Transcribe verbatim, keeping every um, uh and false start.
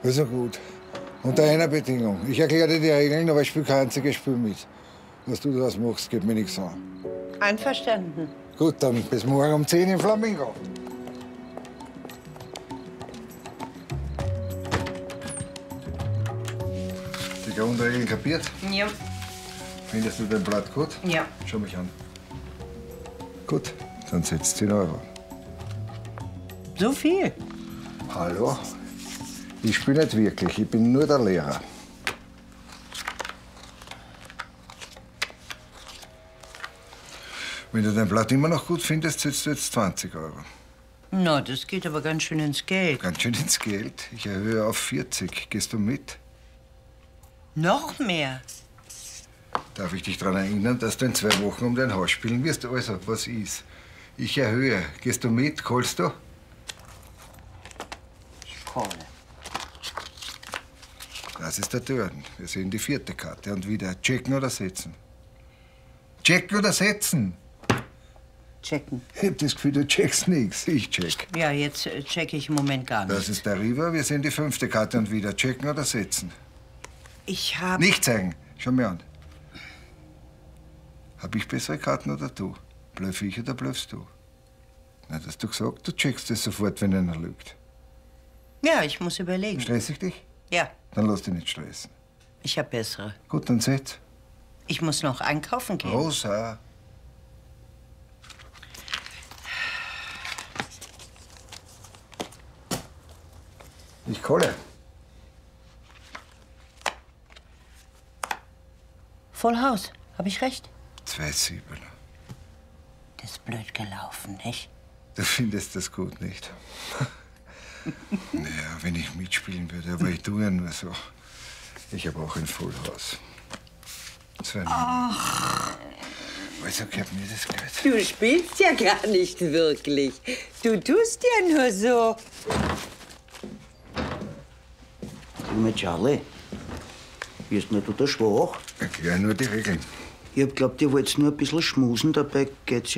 Also gut. Unter einer Bedingung. Ich erkläre dir die Regeln, aber ich spiele kein einziges Spiel mit. Was du daraus machst, geht mir nichts an. Einverstanden. Gut, dann bis morgen um zehn im Flamingo. Die Grundregeln kapiert? Ja. Findest du den Blatt gut? Ja. Schau mich an. Gut, dann setzt zehn Euro. So viel? Hallo? Ich spiele nicht wirklich, ich bin nur der Lehrer. Wenn du dein Blatt immer noch gut findest, setzt du jetzt zwanzig Euro. Na, das geht aber ganz schön ins Geld. Ganz schön ins Geld. Ich erhöhe auf vierzig. Gehst du mit? Noch mehr? Darf ich dich daran erinnern, dass du in zwei Wochen um dein Haus spielen wirst? Also, was ist? Ich erhöhe. Gehst du mit? Callst du? Ich calle. Das ist der Turn. Wir sehen die vierte Karte. Und wieder checken oder setzen? Checken oder setzen? Checken. Ich hab das Gefühl, du checkst nichts. Ich check. Ja, jetzt äh, checke ich im Moment gar nicht. Das ist der River. Wir sehen die fünfte Karte und wieder checken oder setzen. Ich habe... Nicht zeigen. Schau mir an. Hab ich bessere Karten oder du? Bluff ich oder bluffst du? Na, das hast du gesagt, du checkst es sofort, wenn einer lügt. Ja, ich muss überlegen. Stress ich dich? Ja, Dann lass dich nicht stressen. ich habe bessere. Gut, dann setz. Ich muss noch einkaufen gehen. Rosa. Ich kolle. Voll Haus. Habe ich recht? Zwei Siebener. Das ist blöd gelaufen, nicht? Du findest das gut, nicht? Naja, wenn ich mitspielen würde, aber ich tue ja nur so. Ich habe auch ein Vollhaus. Zwei Ach. Also gehört mir das Geld. Du spielst ja gar nicht wirklich. Du tust ja nur so. Sag mal, Charlie, wirst nicht du da schwach? Erklär nur die Regeln. Ich hab glaubt, ihr wollt nur ein bisschen schmusen, dabei geht's ja